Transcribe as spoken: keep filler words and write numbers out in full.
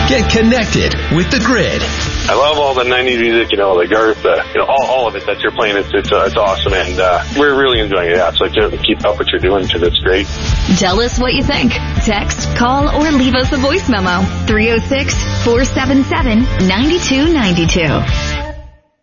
Get connected with The Grid. I love all the nineties music, you know, the Garth, uh, you know, all, all of it that you're playing. It's it's, uh, it's awesome, and uh, we're really enjoying it. Yeah, so keep up what you're doing because it's great. Tell us what you think. Text, call, or leave us a voice memo. three oh six, four seven seven, nine two nine two.